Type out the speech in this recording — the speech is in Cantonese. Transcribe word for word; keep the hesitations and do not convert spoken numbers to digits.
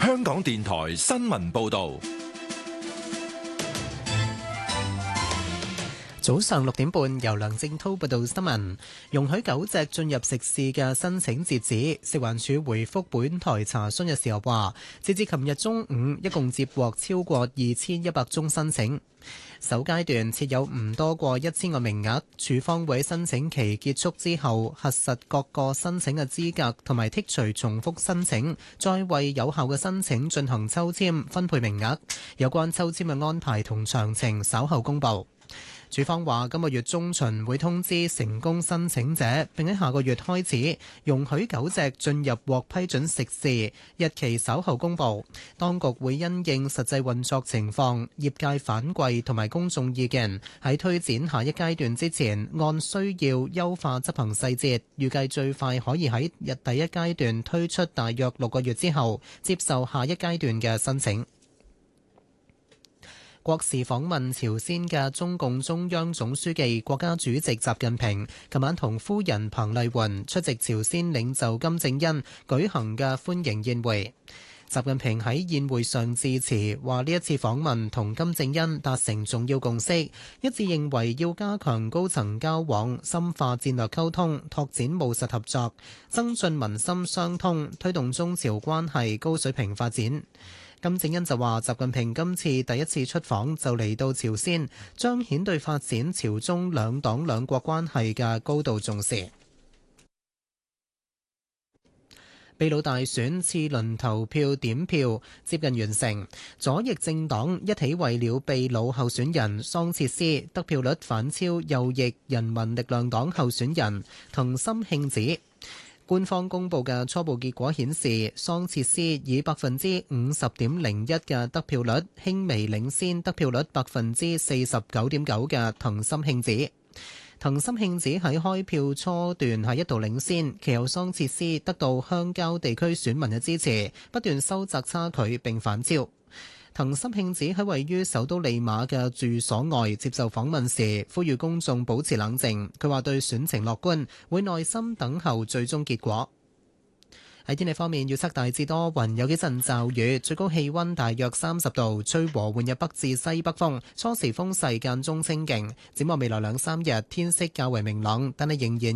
香港電台新聞報道。 早上六點半，由梁正滔報道新聞。容許狗隻進入食肆嘅申請截止，食環署回覆本台查詢嘅時候話，截至琴日中午，一共接獲超過二千一百宗申請。首階段設有唔多過一千個名額，署方會喺申請期結束之後核實各個申請嘅資格，同埋剔除重複申請，再為有效嘅申請進行抽籤分配名額。有關抽籤嘅安排同詳情稍後公佈。署方話今個月中旬會通知成功申請者，並喺下個月開始容許狗隻進入獲批准食肆，日期稍後公佈。當局會因應實際運作情況、業界反饋同埋公眾意見，喺推展下一階段之前，按需要優化執行細節，預計最快可以喺日第一階段推出，大約六個月之後接受下一階段嘅申請。國事訪問朝鮮嘅中共中央總書記、國家主席習近平，琴晚同夫人彭麗媛出席朝鮮領袖金正恩舉行嘅歡迎宴會。習近平喺宴會上致辭，話呢一次訪問同金正恩達成重要共識，一致認為要加強高層交往，深化戰略溝通，拓展務實合作，增進民心相通，推動中朝關係高水平發展。金正恩就話：習近平今次第一次出訪就嚟到朝鮮，彰顯對發展朝中兩黨兩國關係嘅高度重視。秘魯大選次輪投票點票接近完成，左翼政黨一起為了秘魯候選人桑切斯得票率反超右翼人民力量黨候選人藤森慶子。官方公佈嘅初步結果顯示，桑切斯以百分之五十點零一嘅得票率，輕微領先得票率百分之四十九點九嘅藤森慶子。藤森慶子喺開票初段係一度領先，其後桑切斯得到鄉郊地區選民嘅支持，不斷收窄差距並反超。藤森慶子喺位於首都利馬嘅住所外接受訪問時，呼籲公眾保持冷靜。佢話對選情樂觀，會耐心等候最終結果。喺天氣方面，預測大致多雲，有幾陣驟雨，最高氣溫大約三十度，吹和緩嘅北至西北風，初時風勢間中清勁。展望未來兩三日，天色較為明朗，但係仍然